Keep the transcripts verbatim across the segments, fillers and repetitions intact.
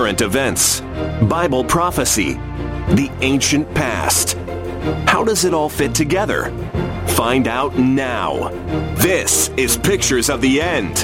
current events, Bible prophecy, the ancient past. How does it all fit together? Find out now. This is Pictures of the End.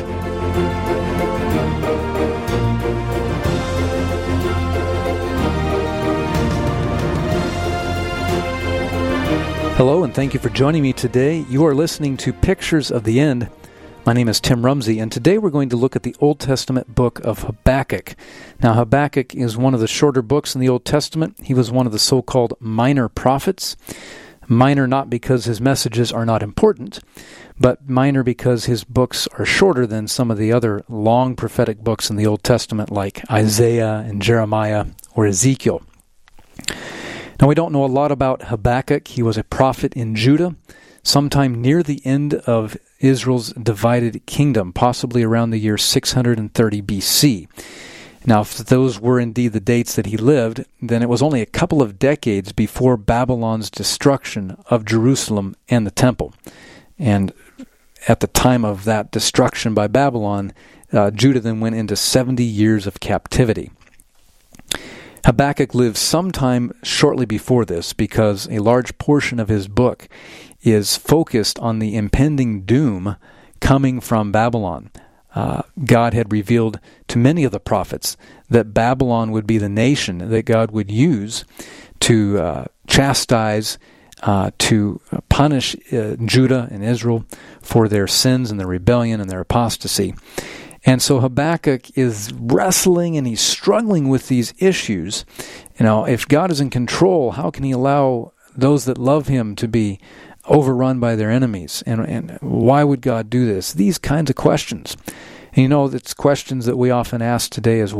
Hello, and thank you for joining me today. You are listening to Pictures of the End. My name is Tim Rumsey, and today we're going to look at the Old Testament book of Habakkuk. Now, Habakkuk is one of the shorter books in the Old Testament. He was one of the so-called minor prophets. Minor not because his messages are not important, but minor because his books are shorter than some of the other long prophetic books in the Old Testament, like Isaiah and Jeremiah or Ezekiel. Now, we don't know a lot about Habakkuk. He was a prophet in Judah, sometime near the end of Israel's divided kingdom, possibly around the year six hundred thirty B C. Now, if those were indeed the dates that he lived, then it was only a couple of decades before Babylon's destruction of Jerusalem and the temple. And at the time of that destruction by Babylon, uh, Judah then went into seventy years of captivity. Habakkuk lived sometime shortly before this because a large portion of his book is focused on the impending doom coming from Babylon. Uh, God had revealed to many of the prophets that Babylon would be the nation that God would use to uh, chastise, uh, to punish uh, Judah and Israel for their sins and their rebellion and their apostasy. And so Habakkuk is wrestling and he's struggling with these issues. You know, if God is in control, how can he allow those that love him to be overrun by their enemies? And, and why would God do this? These kinds of questions. And you know, it's questions that we often ask today as well.